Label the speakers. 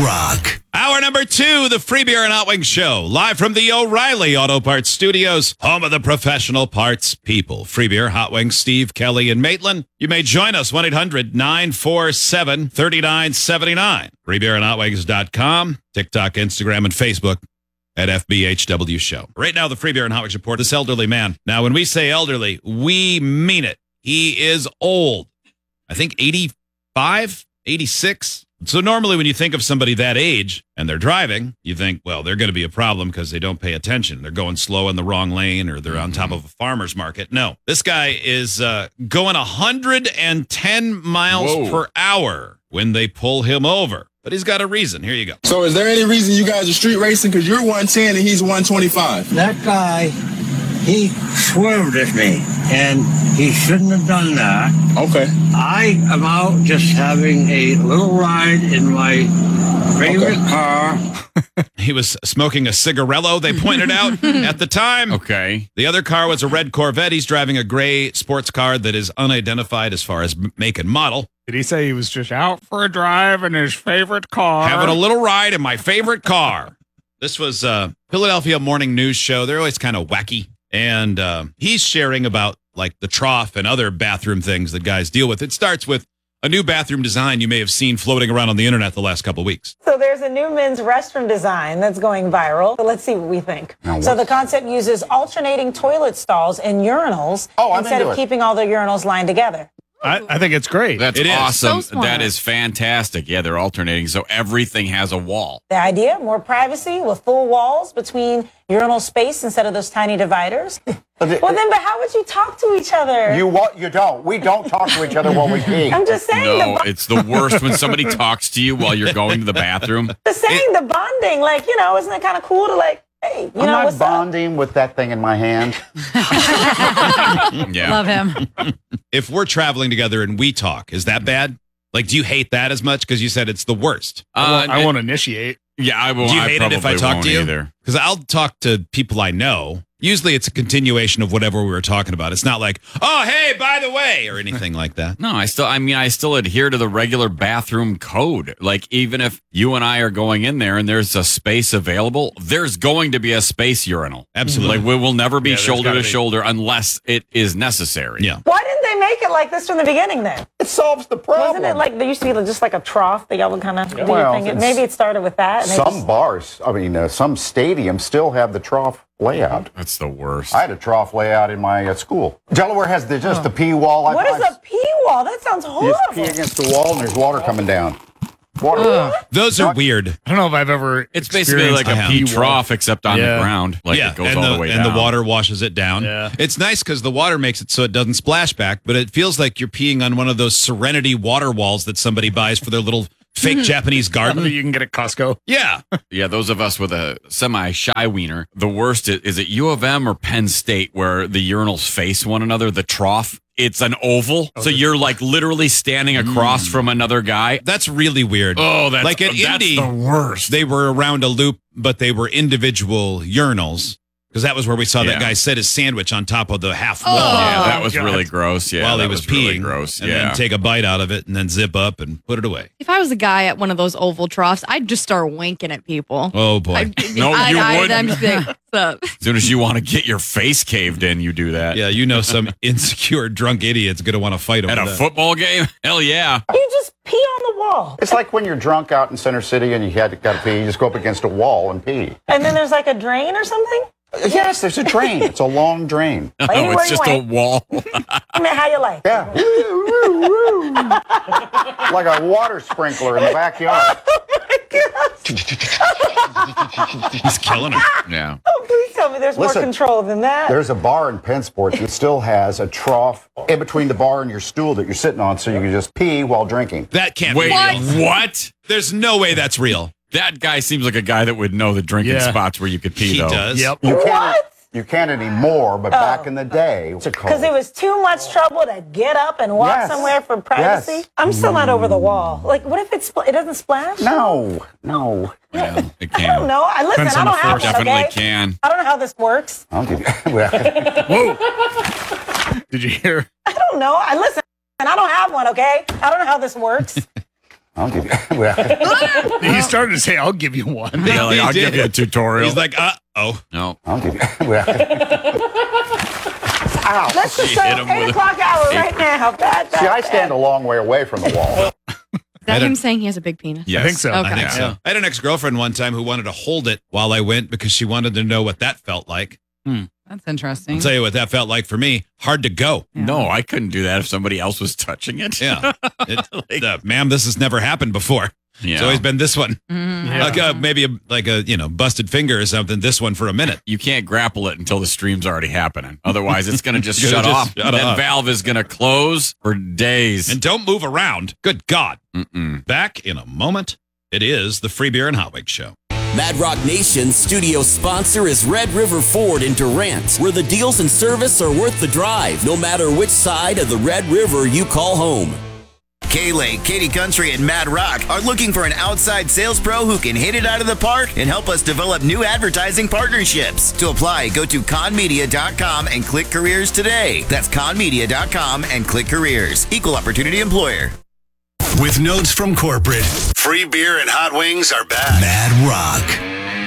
Speaker 1: rock.
Speaker 2: Hour number 2, the Free Beer and Hot Wings Show, live from the O'Reilly Auto Parts Studios, home of the professional parts people. Free Beer, Hot Wings, Steve, Kelly, and Maitland. You may join us, 1-800-947-3979. FreeBeerandHotWings.com, TikTok, Instagram, and Facebook at FBHW Show. Right now, the Free Beer and Hot Wings Report, this elderly man. Now, when we say elderly, we mean it. He is old. I think 85, 86. So normally when you think of somebody that age and they're driving, you think, well, they're going to be a problem because they don't pay attention. They're going slow in the wrong lane or they're on top of a farmer's market. No, this guy is going 110 miles per hour when they pull him over. But he's got a reason. Here you go.
Speaker 3: So is there any reason you guys are street racing? Because you're 110 and he's 125.
Speaker 4: That guy, he swerved at me, and he shouldn't have done that.
Speaker 3: Okay.
Speaker 4: I am out just having a little ride in my favorite car.
Speaker 2: He was smoking a cigarello, they pointed out at the time.
Speaker 5: Okay.
Speaker 2: The other car was a red Corvette. He's driving a gray sports car that is unidentified as far as make and model.
Speaker 6: Did he say he was just out for a drive in his favorite car?
Speaker 2: Having a little ride in my favorite car. This was Philadelphia Morning News Show. They're always kind of wacky. And he's sharing about like the trough and other bathroom things that guys deal with. It starts with a new bathroom design you may have seen floating around on the internet the last couple of weeks.
Speaker 7: So there's a new men's restroom design that's going viral. So let's see what we think. So the concept uses alternating toilet stalls and urinals instead of keeping all the urinals lined together.
Speaker 6: I think it's great.
Speaker 5: That's
Speaker 2: It is.
Speaker 5: awesome.
Speaker 8: So smart.
Speaker 5: That is fantastic. Yeah, they're alternating, so everything has a wall.
Speaker 7: The idea, more privacy with full walls between urinal space instead of those tiny dividers. But how would you talk to each other?
Speaker 9: You don't. We don't talk to each other while we pee.
Speaker 7: I'm just saying
Speaker 5: No, it's the worst when somebody talks to you while you're going to the bathroom.
Speaker 7: the bonding, like, isn't it kind of cool to like, hey,
Speaker 9: I'm not
Speaker 7: what's
Speaker 9: bonding with that thing in my hand.
Speaker 5: Yeah.
Speaker 8: Love him.
Speaker 2: If we're traveling together and we talk, is that bad? Like, do you hate that as much? Because you said it's the worst.
Speaker 6: I won't initiate.
Speaker 5: Yeah, I will.
Speaker 2: Do you hate it if I talk to you?
Speaker 5: Either.
Speaker 2: Because I'll talk to people I know. Usually it's a continuation of whatever we were talking about. It's not like, oh, hey, by the way, or anything like that.
Speaker 5: No, I still adhere to the regular bathroom code. Like, even if you and I are going in there and there's a space available, there's going to be a space urinal.
Speaker 2: Absolutely.
Speaker 5: Like, we will never be
Speaker 6: there's
Speaker 5: shoulder
Speaker 6: gotta
Speaker 5: to
Speaker 6: be.
Speaker 5: shoulder unless it is necessary.
Speaker 2: Yeah.
Speaker 7: Why didn't they make it like this from the beginning then?
Speaker 9: It solves the problem.
Speaker 7: Wasn't it like there used to be just like a trough that y'all would kind of do your
Speaker 9: Well,
Speaker 7: thing?
Speaker 9: it's-
Speaker 7: Maybe it started with that. And
Speaker 9: Some bars, some stadiums still have the trough layout.
Speaker 5: That's the worst.
Speaker 9: I had a trough layout in my school. Delaware has just the pee wall.
Speaker 7: What is a pee wall? That sounds
Speaker 9: You
Speaker 7: horrible.
Speaker 9: just pee against the wall and there's water coming down. Water.
Speaker 2: Those are weird.
Speaker 6: I don't know if I've ever.
Speaker 5: It's basically like a
Speaker 6: experienced
Speaker 5: pee trough except on the
Speaker 6: Yeah.
Speaker 5: ground. Like it goes all the way down.
Speaker 2: And the water washes it down.
Speaker 6: Yeah.
Speaker 2: It's nice because the water makes it so it doesn't splash back, but it feels like you're peeing on one of those Serenity water walls that somebody buys for their little fake Japanese
Speaker 6: that
Speaker 2: garden.
Speaker 6: you can get at Costco.
Speaker 2: Yeah.
Speaker 5: Yeah, those of us with a semi-shy wiener, the worst is it U of M or Penn State where the urinals face one another, the trough? It's an oval, so you're like literally standing across from another guy.
Speaker 2: That's really weird.
Speaker 5: Oh, that's
Speaker 2: like at Indy,
Speaker 5: the worst.
Speaker 2: they were around a loop, but they were individual urinals. Because that was where we saw that guy set his sandwich on top of the half wall.
Speaker 5: Yeah, that was
Speaker 6: God.
Speaker 5: really gross. Yeah,
Speaker 2: while he
Speaker 5: that
Speaker 2: was peeing.
Speaker 5: really gross.
Speaker 2: And
Speaker 5: Yeah.
Speaker 2: then take a bite out of it and then zip up and put it away.
Speaker 8: If I was a guy at one of those oval troughs, I'd just start winking at people.
Speaker 2: Oh, boy.
Speaker 5: No, you wouldn't.
Speaker 8: I'm just like, what's up?
Speaker 5: As soon as you want to get your face caved in, you do that.
Speaker 2: Yeah, some insecure drunk idiot's going to want to fight over
Speaker 5: At a
Speaker 2: that.
Speaker 5: football game? Hell yeah.
Speaker 7: You just pee on the wall.
Speaker 9: It's like when you're drunk out in Center City and you got to pee, you just go up against a wall and pee.
Speaker 7: And then there's like a drain or something?
Speaker 9: Yes, there's a drain. It's a long drain.
Speaker 5: No,
Speaker 7: Anywhere
Speaker 5: it's
Speaker 7: you
Speaker 5: just a
Speaker 7: went.
Speaker 5: wall.
Speaker 7: I mean, how you like?
Speaker 9: Yeah. Like a water sprinkler in the backyard.
Speaker 2: He's killing her.
Speaker 5: Yeah.
Speaker 7: Oh, please tell me there's
Speaker 9: Listen,
Speaker 7: more control than that.
Speaker 9: There's a bar in Penn Sports that still has a trough in between the bar and your stool that you're sitting on so you can just pee while drinking.
Speaker 2: That can't
Speaker 5: Wait,
Speaker 2: be real.
Speaker 5: what?
Speaker 2: There's no way that's real.
Speaker 5: That guy seems like a guy that would know the drinking
Speaker 6: Yeah.
Speaker 5: spots where you could pee,
Speaker 2: He
Speaker 5: though.
Speaker 2: does.
Speaker 6: Yep.
Speaker 9: You can't anymore, but back in the day, what's it called?
Speaker 7: Because it was too much trouble to get up and walk
Speaker 9: Yes.
Speaker 7: somewhere for privacy.
Speaker 9: Yes.
Speaker 7: I'm still not over the wall. Like, what if it doesn't splash?
Speaker 9: No.
Speaker 5: Yeah, it
Speaker 7: I
Speaker 5: can.
Speaker 7: don't know. I listen.
Speaker 6: Depends
Speaker 7: I
Speaker 6: on
Speaker 7: don't
Speaker 6: the
Speaker 7: have
Speaker 6: force.
Speaker 7: one.
Speaker 5: Definitely
Speaker 7: Okay?
Speaker 5: can.
Speaker 7: I don't know how this works.
Speaker 9: I'll give you.
Speaker 6: Whoa. Did you hear?
Speaker 7: I don't know. I listen. I don't have one. Okay. I don't know how this works.
Speaker 9: I'll give you.
Speaker 6: He started to say, "I'll give you one."
Speaker 5: Yeah, like,
Speaker 2: He
Speaker 5: I'll
Speaker 2: did.
Speaker 5: give you a tutorial.
Speaker 2: He's like, oh.
Speaker 5: No.
Speaker 9: I'll give you.
Speaker 7: Let's just
Speaker 5: She
Speaker 7: go
Speaker 5: hit him
Speaker 7: 8
Speaker 5: with a-
Speaker 7: o'clock hour right now. Bad.
Speaker 9: See, I stand a long way away from the wall.
Speaker 8: Is that him saying he has a big penis?
Speaker 5: Yes.
Speaker 6: I think so.
Speaker 8: Okay.
Speaker 2: I think so. I had an ex-girlfriend one time who wanted to hold it while I went because she wanted to know what that felt like.
Speaker 1: That's interesting.
Speaker 2: I'll tell you what that felt like for me. Hard to go.
Speaker 5: No, I couldn't do that if somebody else was touching it.
Speaker 2: Yeah. Ma'am, this has never happened before.
Speaker 5: Yeah.
Speaker 2: It's always been this one.
Speaker 6: Yeah.
Speaker 2: Like maybe a busted finger or something. This one for a minute.
Speaker 5: You can't grapple it until the stream's already happening. Otherwise, it's going to just
Speaker 2: It's
Speaker 5: shut
Speaker 2: gonna
Speaker 5: off.
Speaker 2: just shut
Speaker 5: That
Speaker 2: off.
Speaker 5: valve is going to close for days.
Speaker 2: And don't move around. Good God.
Speaker 5: Mm-mm.
Speaker 2: Back in a moment. It is the Free Beer and Hot Wings Show.
Speaker 10: Mad Rock Nation's studio sponsor is Red River Ford in Durant, where the deals and service are worth the drive, no matter which side of the Red River you call home.
Speaker 11: K-Lake, Katy Country, and Mad Rock are looking for an outside sales pro who can hit it out of the park and help us develop new advertising partnerships. To apply, go to conmedia.com and click careers today. That's conmedia.com and click careers. Equal opportunity employer.
Speaker 12: With notes from corporate, Free Beer and Hot Wings are back. Mad Rock.